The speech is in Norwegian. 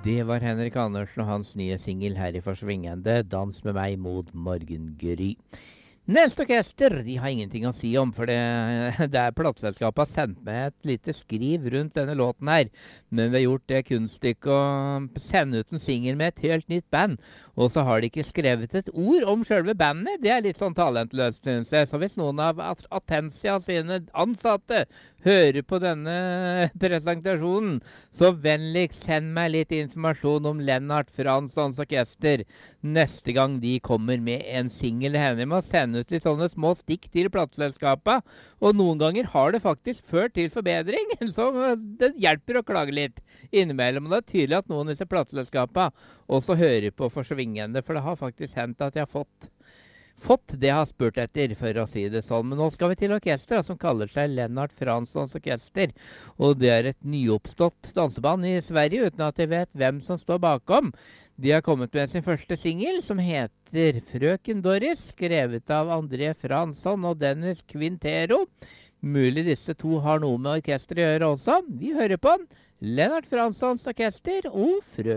Det var Henrik Andersen og hans nye singel her i Forsvingende, Dans med meg mot morgengry. Neste orkester, de har ingenting å si om, for det er plateselskapet har sendt meg et lite skriv rundt denne låten her. Men vi har gjort det kunststykket å sende ut en singel med et helt nytt band. Og så har de ikke skrevet et ord om selve bandet. Det er litt sånn talentløst, synes jeg. Så hvis noen av Atensia sine ansatte hører på denne presentasjonen, så vennligst send meg litt informasjon om Lennart Franssons orkester neste gang de kommer med en singel. Henne med å sende ut litt sånne små stikk til plateselskapet, og noen ganger har det faktisk ført til forbedring, så det hjelper å klage litt innimellom. Det er tydelig at noen av disse plateselskapene også hører på Forsvingende, for det har faktisk hendt at jeg har fått det jeg har spurt etter, for å si det sånn. Men nå skal vi til orkester som kaller seg Lennart Franssons orkester. Og det er et nyoppstått danseband i Sverige, uten at jeg vet hvem som står bakom. De har kommet med sin første singel, som heter Frøken Doris, skrevet av André Fransson og Dennis Quintero. Mulig disse to har noe med orkester å gjøre også. Vi hører på Lennart Franssons orkester og Frøken